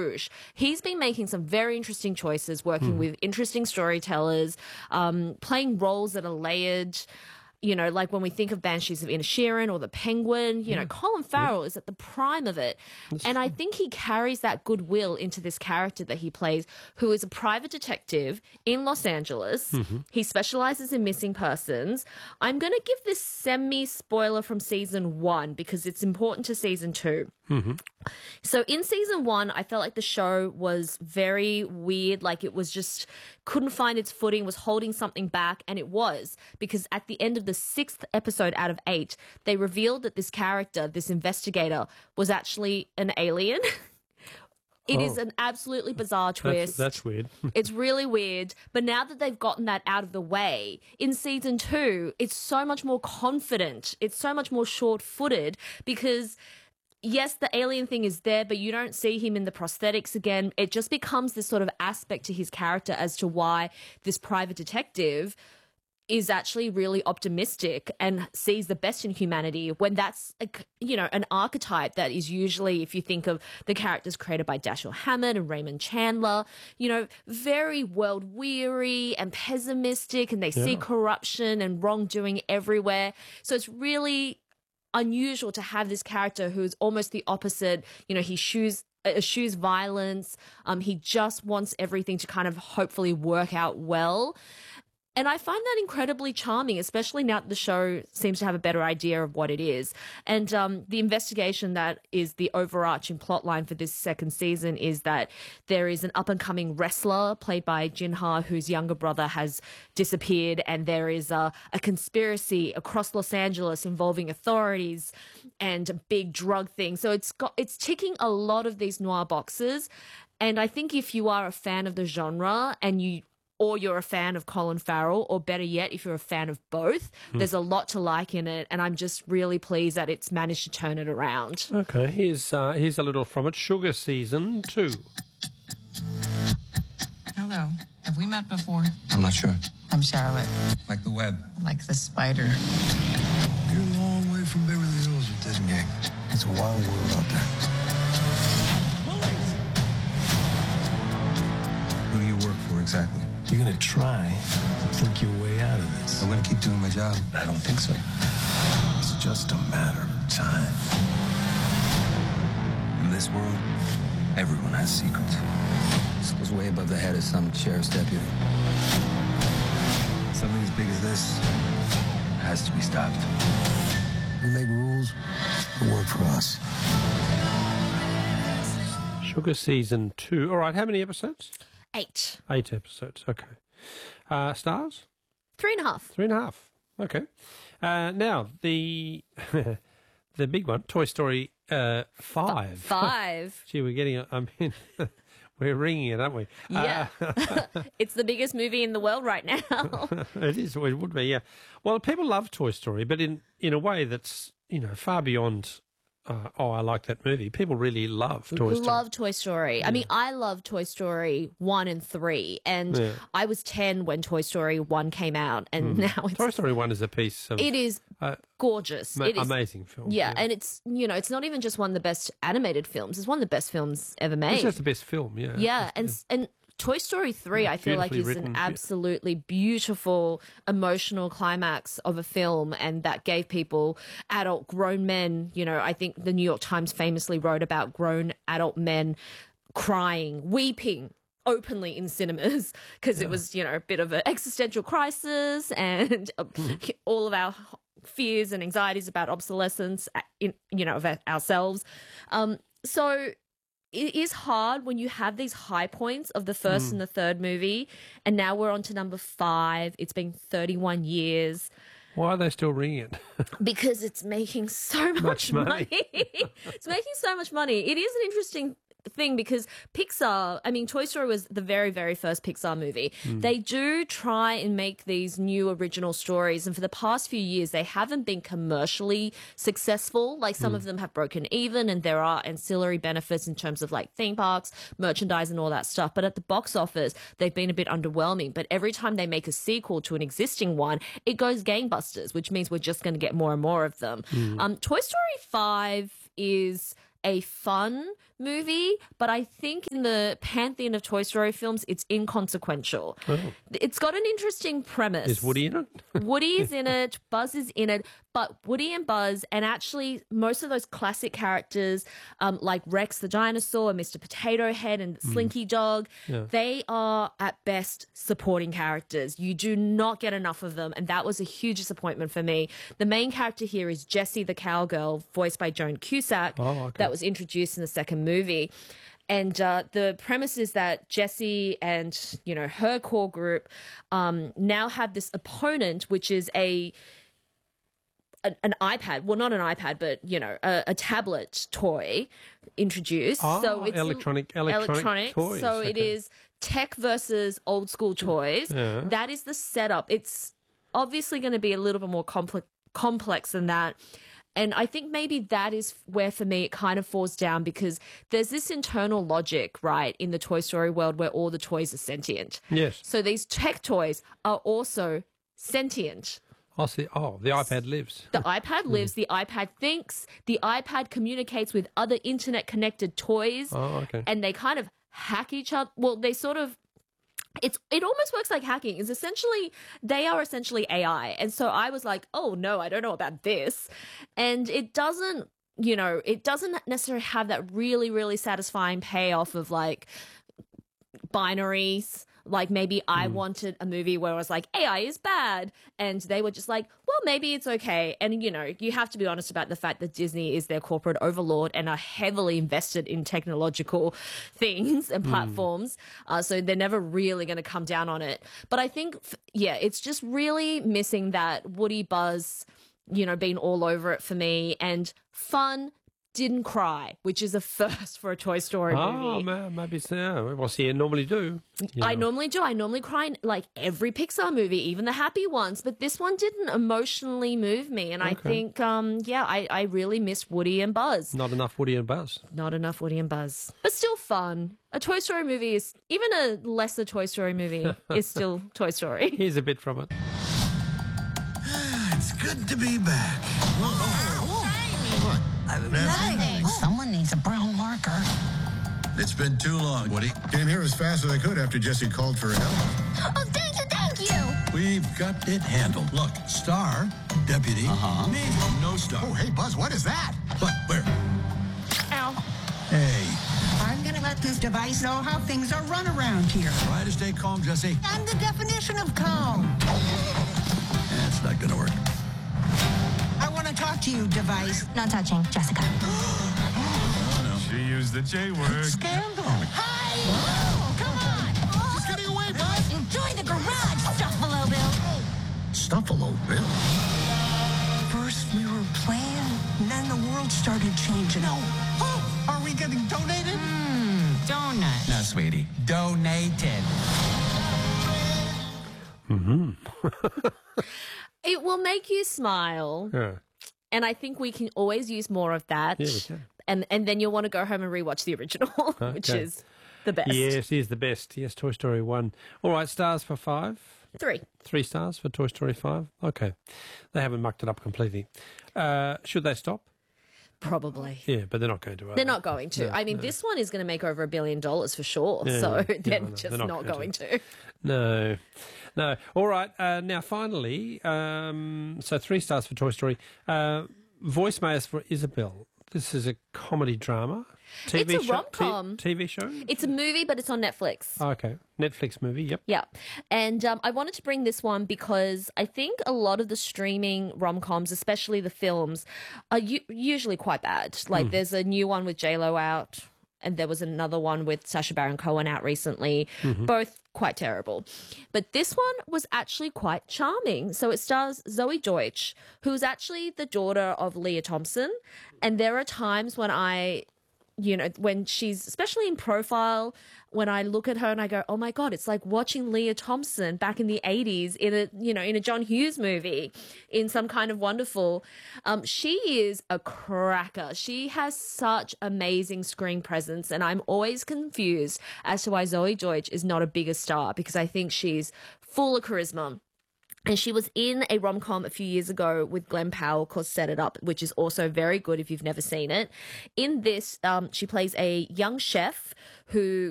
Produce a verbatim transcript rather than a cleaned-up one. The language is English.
Rouge. He's been making some very interesting choices, working mm. with interesting storytellers, um, playing roles that are layered. You know, like when we think of Banshees of Inisherin or The Penguin, you yeah. know, Colin Farrell yeah. is at the prime of it. That's and true. I think he carries that goodwill into this character that he plays, who is a private detective in Los Angeles. Mm-hmm. He specializes in missing persons. I'm going to give this semi-spoiler from season one because it's important to season two. Mm-hmm. So in season one, I felt like the show was very weird. Like it was just couldn't find its footing, was holding something back. And it was because at the end of the sixth episode out of eight, they revealed that this character, this investigator, was actually an alien. It oh. is an absolutely bizarre twist. That's, that's weird. It's really weird. But now that they've gotten that out of the way, in season two, it's so much more confident. It's so much more short-footed because... yes, the alien thing is there, but you don't see him in the prosthetics again. It just becomes this sort of aspect to his character as to why this private detective is actually really optimistic and sees the best in humanity when that's, a, you know, an archetype that is usually, if you think of the characters created by Dashiell Hammett and Raymond Chandler, you know, very world-weary and pessimistic, and they yeah. see corruption and wrongdoing everywhere. So it's really unusual to have this character who's almost the opposite. You know, he shoes eschews violence. Um, he just wants everything to kind of hopefully work out well. And I find that incredibly charming, especially now that the show seems to have a better idea of what it is. And um, the investigation that is the overarching plot line for this second season is that there is an up-and-coming wrestler played by Jinha whose younger brother has disappeared, and there is a, a conspiracy across Los Angeles involving authorities and a big drug thing. So it's got it's ticking a lot of these noir boxes. And I think if you are a fan of the genre and you or you're a fan of Colin Farrell, or better yet, if you're a fan of both, mm. there's a lot to like in it, and I'm just really pleased that it's managed to turn it around. Okay, here's uh, here's a little from it. Sugar Season two. Hello. Have we met before? I'm not sure. I'm Charlotte. Like the web. Like the spider. You're a long way from Beverly Hills with this gang. It's a wild world out there. Who do you work for exactly? You're gonna try to think your way out of this. I'm gonna keep doing my job. I don't think so. It's just a matter of time. In this world, everyone has secrets. This goes way above the head of some sheriff's deputy. Something as big as this has to be stopped. We make rules that work for us. Sugar Season two. All right, how many episodes? Eight. Eight episodes, okay. Uh, stars? Three and a half. Three and a half, okay. Uh, now, the the big one, Toy Story uh, five. Five. Gee, we're getting, I mean, we're ringing it, aren't we? Yeah. Uh, it's the biggest movie in the world right now. It is, it would be, yeah. Well, people love Toy Story, but in, in a way that's, you know, far beyond... Uh, oh, I like that movie. People really love Toy Story. Love Toy Story. Yeah. I mean, I love Toy Story one and three, and yeah. I was ten when Toy Story one came out, and mm. now it's... Toy Story one is a piece of... It is uh, gorgeous. Ma- it is, amazing film. Yeah, yeah, and it's, you know, it's not even just one of the best animated films. It's one of the best films ever made. It's just the best film, yeah. Yeah, and yeah. and... Toy Story three, I feel like, is written. an absolutely beautiful, emotional climax of a film, and that gave people, adult, grown men, you know, I think the New York Times famously wrote about grown adult men crying, weeping openly in cinemas because yeah. it was, you know, a bit of an existential crisis and mm. all of our fears and anxieties about obsolescence, in, you know, of ourselves. Um, so... It is hard when you have these high points of the first mm. and the third movie, and now we're on to number five. It's been thirty-one years. Why are they still ringing it? Because it's making so much, much money. money. It's making so much money. It is an interesting thing because Pixar, I mean, Toy Story was the very, very first Pixar movie. Mm. They do try and make these new original stories, and for the past few years, they haven't been commercially successful. Like some mm. of them have broken even, and there are ancillary benefits in terms of like theme parks, merchandise, and all that stuff. But at the box office, they've been a bit underwhelming. But every time they make a sequel to an existing one, it goes gangbusters, which means we're just going to get more and more of them. Mm. Um, Toy Story five is a fun movie, but I think in the pantheon of Toy Story films, it's inconsequential. Oh. It's got an interesting premise. Is Woody in it? Woody is in it, Buzz is in it, but Woody and Buzz, and actually most of those classic characters, um, like Rex the dinosaur, and Mister Potato Head, and Slinky Dog, Yeah. they are at best supporting characters. You do not get enough of them, and that was a huge disappointment for me. The main character here is Jessie the cowgirl, voiced by Joan Cusack, Oh, okay. that was introduced in the second movie. And uh, the premise is that Jessie and, you know, her core group um, now have this opponent, which is a an, an iPad. Well, not an iPad, but, you know, a, a tablet toy introduced. Oh, so it's electronic- electronic toys, So it okay. is tech versus old school toys. Yeah. That is the setup. It's obviously going to be a little bit more complex complex than that. And I think maybe that is where, for me, it kind of falls down, because there's this internal logic, right, in the Toy Story world where all the toys are sentient. Yes. So these tech toys are also sentient. I see. Oh, the iPad lives. The iPad lives, the iPad thinks, the iPad communicates with other internet connected toys, Oh, okay. and they kind of hack each other. Well, they sort of it's it almost works like hacking. It's essentially they are essentially A I. And so I was like, oh no, I don't know about this. And it doesn't, you know, it doesn't necessarily have that really, really satisfying payoff of like binaries. Like maybe I wanted a movie where I was like, A I is bad. And they were just like, well, maybe it's okay. And, you know, you have to be honest about the fact that Disney is their corporate overlord and are heavily invested in technological things and platforms. Uh, so they're never really going to come down on it. But I think, f- yeah, it's just really missing that Woody Buzz, you know, being all over it for me, and fun. Didn't cry, which is a first for a Toy Story Oh, movie. ma- maybe so. Well, see, you normally do. You I know. normally do. I normally cry in like every Pixar movie, even the happy ones. But this one didn't emotionally move me. And I Okay. think, um, yeah, I, I really missed Woody and Buzz. Not enough Woody and Buzz. Not enough Woody and Buzz. But still fun. A Toy Story movie is, even a lesser Toy Story movie is still Toy Story. Here's a bit from it. It's good to be back. What? Nothing. Someone needs a brown marker. It's been too long, Woody. Came here as fast as I could after Jesse called for help. Oh, thank you, thank you. We've got it handled. Look, Star, Deputy, Uh-huh. me, no Star. Oh, hey, Buzz, what is that? What? Where? Ow. Hey, I'm gonna let this device know how things are run around here. try to stay calm, Jesse. I'm the definition of calm. That's not gonna work. I want to talk to you, device. Not touching, Jessica. She used the J word. Scandal. Hi! Oh, come on! Just getting away, Buzz. Enjoy the garage, Stuffalo Bill! Stuffalo Bill. First we were playing, and then the world started changing. No. Oh, are we getting donated? Donut. No, sweetie. Donated. It will make you smile. Yeah. And I think we can always use more of that. Yeah, we can. And, and then you'll want to go home and rewatch the original, which Okay. is the best. Yes, he is the best. Yes, Toy Story one. All right, stars for five. Three. Three stars for Toy Story five. Okay. They haven't mucked it up completely. Uh, should they stop? Probably. Yeah, but they're not going to. are They're they? not going to. No, I mean, no. this one is going to make over a billion dollars for sure. Yeah, so yeah, they're I know. just They're not, not going going to. No, no. All right. Uh, now, finally, um, so three stars for Toy Story. Uh, voicemails for Isabel. This is a comedy drama. T V It's a show, rom-com. T- TV show? It's a movie, but it's on Netflix. Oh, okay. Netflix movie, yep. Yeah. And um, I wanted to bring this one because I think a lot of the streaming rom-coms, especially the films, are u- usually quite bad. Like there's a new one with J-Lo out, and there was another one with Sacha Baron Cohen out recently. Both quite terrible. But this one was actually quite charming. So it stars Zoe Deutsch, who's actually the daughter of Leah Thompson. And there are times when I... you know, when she's, especially in Profile, when I look at her and I go, oh my God, it's like watching Leah Thompson back in the eighties in a, you know, in a John Hughes movie, in Some Kind of Wonderful. Um, she is a cracker. She has such amazing screen presence, and I'm always confused as to why Zoe Deutsch is not a bigger star, because I think she's full of charisma. And she was in a rom-com a few years ago with Glenn Powell called Set It Up, which is also very good if you've never seen it. In this, um, she plays a young chef who